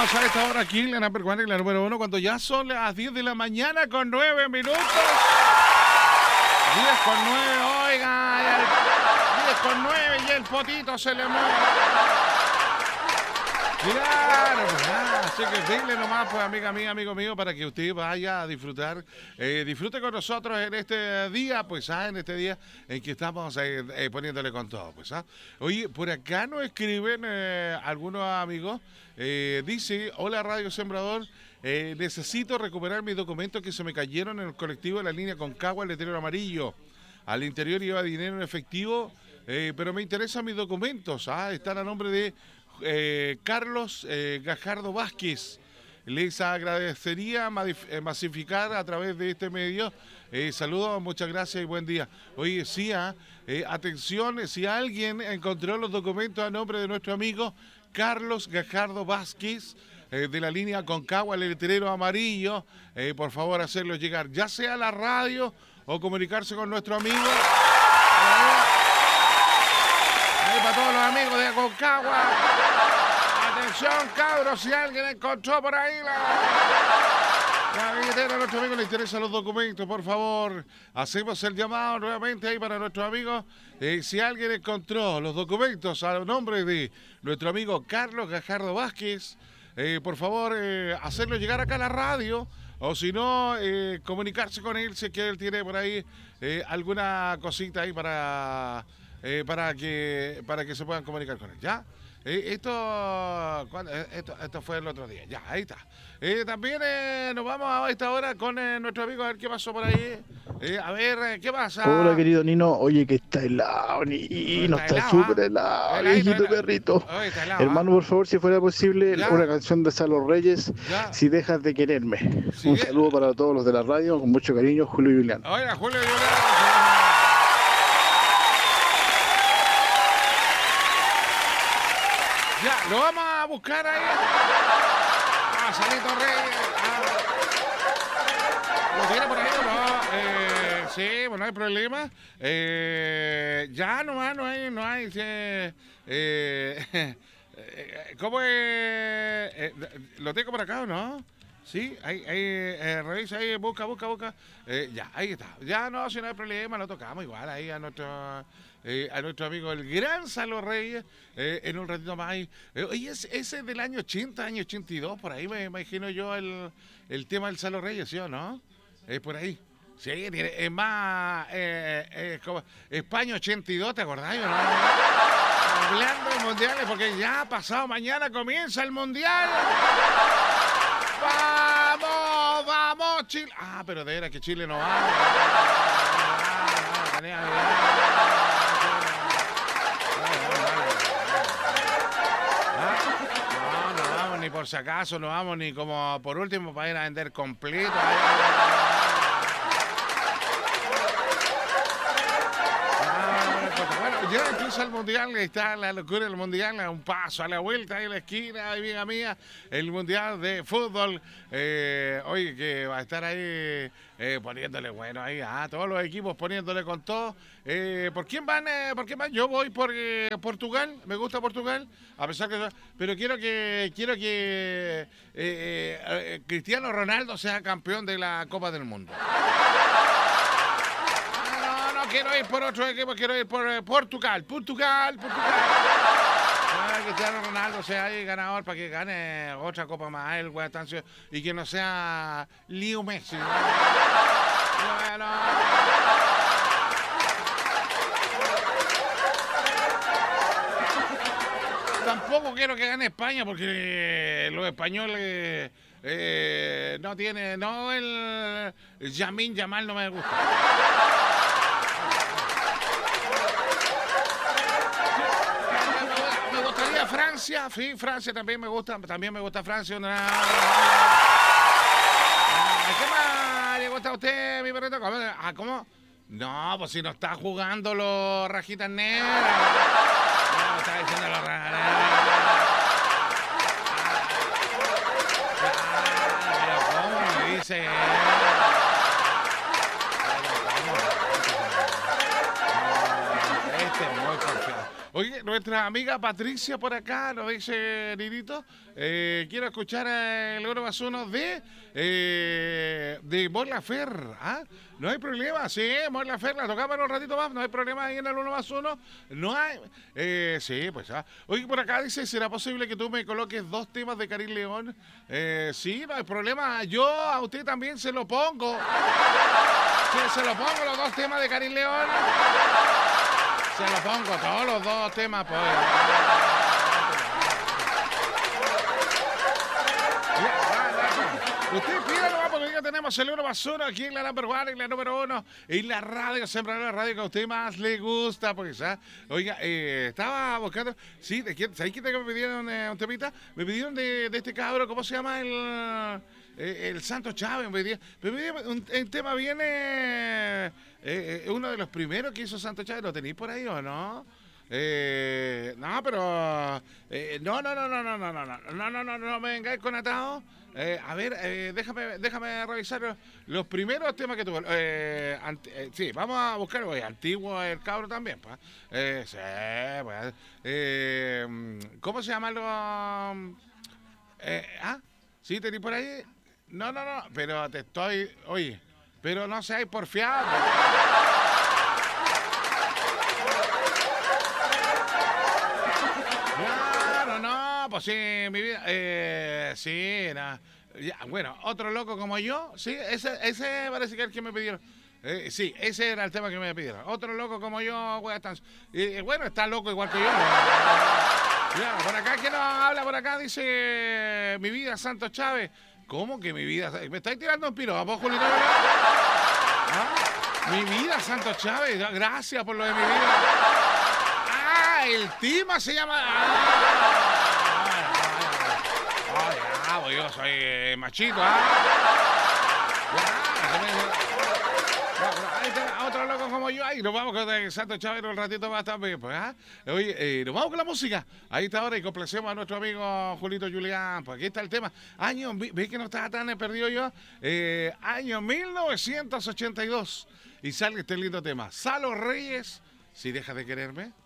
Estamos a esta hora aquí en la Number One, en la número 1, cuando ya son las 10 de la mañana con 9 minutos. 10 con 9, oiga, 10 con 9 y el potito se le mueve. Claro, pues así que dile nomás, pues amiga mía, amigo mío, para que usted vaya a disfrutar, disfrute con nosotros en este día, pues en este día en que estamos poniéndole con todo, pues. Oye, por acá nos escriben algunos amigos, dice, hola Radio Sembrador, necesito recuperar mis documentos que se me cayeron en el colectivo de la línea Concagua, el letrero amarillo. Al interior lleva dinero en efectivo, pero me interesan mis documentos, están a nombre de Carlos Gajardo Vázquez. Les agradecería masificar a través de este medio. Saludos, muchas gracias y buen día. Oye, sí, atención, si alguien encontró los documentos a nombre de nuestro amigo Carlos Gajardo Vázquez, de la línea Concagua, el letrero amarillo, por favor hacerlo llegar, ya sea a la radio o comunicarse con nuestro amigo. Para todos los amigos de Concagua, atención cabros, si alguien encontró por ahí la billetera a nuestro amigo, le interesan los documentos, por favor, hacemos el llamado nuevamente ahí para nuestros amigos, si alguien encontró los documentos a nombre de nuestro amigo Carlos Gajardo Vázquez, por favor, hacerlo llegar acá a la radio, o si no, comunicarse con él, si es que él tiene por ahí alguna cosita ahí para que se puedan comunicar con él, ¿ya? Esto fue el otro día, ya, ahí está. También nos vamos a esta hora con nuestro amigo, a ver qué pasó por ahí. A ver, ¿qué pasa? Hola, querido Nino. Oye, que está helado, Nino. Está súper helado, viejito perrito. Oye, está helado, hermano, por favor, si fuera posible, ya. una canción de Salo Reyes, ya. Si dejas de quererme. Sí. Un saludo para todos los de la radio, con mucho cariño, Julio y Julián. Oiga, Julio y Julián. Ya, lo vamos a buscar ahí. Salito Reyes. ¿Lo tiene por ahí o no? Sí, pues no hay problema. Ya nomás no hay. ¿Cómo es? ¿Lo tengo por acá o no? Sí, ahí, revisa ahí, busca. Ya, ahí está. Ya no, si no hay problema, lo tocamos igual ahí a nuestro amigo el gran Salo Reyes, en un ratito más ahí. Oye, ese es del año 80, año 82, por ahí me imagino yo el tema del Salo Reyes, ¿sí o no? Por ahí. Sí, es más, como España 82, ¿te acordás o no? Hablando de mundiales, porque ya pasado mañana comienza el mundial. ¡Vamos, Chile! Pero de veras que Chile no va. No vamos ni por si acaso, no vamos ni como por último para ir a vender completo. Ya empieza el mundial, está la locura del mundial, a un paso, a la vuelta, ahí en la esquina, amiga mía, el mundial de fútbol, oye, que va a estar ahí poniéndole, bueno, ahí a todos los equipos poniéndole con todo. ¿Por quién van? Yo voy por Portugal, me gusta Portugal, a pesar que... Pero quiero que Cristiano Ronaldo sea campeón de la Copa del Mundo. Quiero ir por otro equipo, quiero ir por Portugal. Cristiano Ronaldo sea ahí ganador para que gane otra copa más, el güey, y que no sea Leo Messi. Bueno. Tampoco quiero que gane España porque los españoles el Yamin Yamal no me gusta. Francia, sí, Francia también me gusta Francia. ¿Qué más le gusta a usted, mi perrito? ¿Cómo? No, pues si no está jugando los rajitas negras. No, está diciendo los rajitas. ¿Cómo me dice? Este es muy confiado. Oye, nos nuestra amiga Patricia por acá, nos dice Nirito, quiero escuchar el Oro más uno de Mon Laferte. ¿Ah? No hay problema, sí, Mon Laferte, la tocamos en un ratito más, no hay problema ahí en el 1 más 1. No hay. Sí, pues ya. Oye, por acá dice, ¿será posible que tú me coloques 2 temas de Karim León? Sí, no hay problema. Yo a usted también se lo pongo. Sí, se lo pongo los 2 temas de Karim León. Se lo pongo todos los 2 temas, pues. Usted pida nomás porque ya tenemos el 1 más 1 aquí en la number one, en la número 1, en la radio, siempre la radio que a usted más le gusta, pues, ¿ah? Oiga, estaba buscando, sí, ¿sabéis qué me pidieron un temita? Me pidieron de este cabro, ¿cómo se llama? El Santo Chávez, me pidieron un tema bien, uno de los primeros que hizo Santo Chávez, ¿lo tenéis por ahí o no? No, pero no me vengáis con atado. A ver, déjame revisar los primeros temas que tuvo. Sí, vamos a buscar, antiguo el cabro también, pues. Sí, pues. ¿Cómo se llama ¿Sí tenéis por ahí? No, pero te estoy, oye, pero no seáis porfiados. Claro, no, pues sí, mi vida, sí, nada. Ya, bueno, otro loco como yo, sí, ese parece que es el que me pidieron. Sí, ese era el tema que me pidieron. Otro loco como yo, bueno, está loco igual que yo. Ya, por acá, ¿quién nos habla por acá? Dice, mi vida, Santos Chávez. ¿Cómo que mi vida? ¿Me estáis tirando un piropo, Julito? ¿Ah? Mi vida, Santos Chávez. Gracias por lo de mi vida. El Tima se llama. Pues yo soy machito, otro loco como yo, ahí nos vamos con el Santo Chávez un ratito más también, pues, Oye, nos vamos con la música. Ahí está ahora y complacemos a nuestro amigo Julito Julián. Pues aquí está el tema. ¿Ves que no estaba tan perdido yo? Año 1982. Y sale este lindo tema. Salo Reyes, si dejas de quererme.